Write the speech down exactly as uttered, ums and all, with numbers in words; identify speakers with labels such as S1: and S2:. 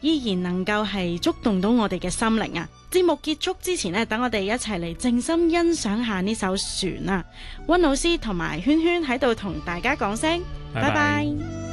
S1: 依然能夠係觸動到我哋嘅心靈啊！節目結束之前呢，等我哋一齊嚟靜心欣賞下呢首船啊！溫老師同埋圈圈喺度同大家講聲，拜拜。